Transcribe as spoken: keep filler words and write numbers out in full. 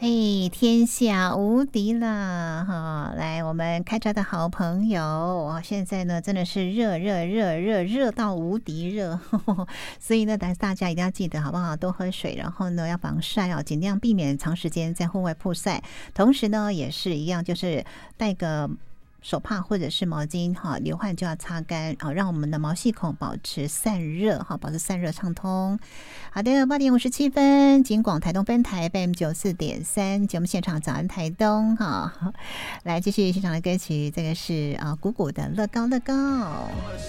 嘿，天下无敌了哈！来，我们开车的好朋友，现在呢真的是热热热热热到无敌热，呵呵，所以呢，大家一定要记得好不好？多喝水，然后呢要防晒哦，尽量避免长时间在户外曝晒。同时呢，也是一样，就是带个手帕或者是毛巾哈，流汗就要擦干啊，让我们的毛细孔保持散热哈，保持散热畅通。好的，八点五十七分，警广台东分台 F M 九四点三节目现场，早安台东哈，来继续现场的歌曲，这个是啊，鼓鼓的乐高乐高。